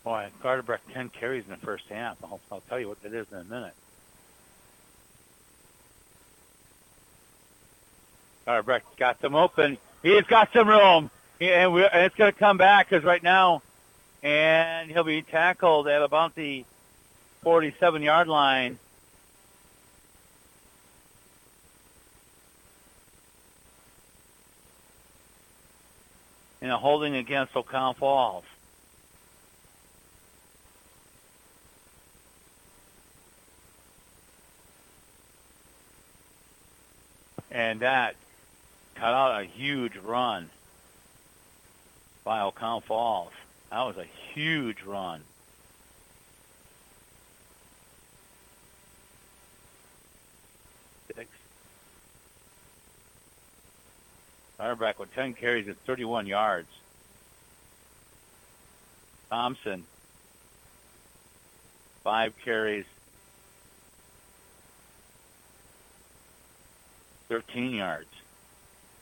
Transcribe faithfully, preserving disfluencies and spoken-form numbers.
Boy, Carter Breck ten carries in the first half. I'll, I'll tell you what that is in a minute. Carter Breck got some open. He's got some room. He, and, we, and it's going to come back because right now, and he'll be tackled at about the forty-seven-yard line. In a holding against O'Connell Falls. And that cut out a huge run by O'Connell Falls. That was a huge run. Six. Fireback with ten carries at thirty-one yards. Thompson, five carries, thirteen yards.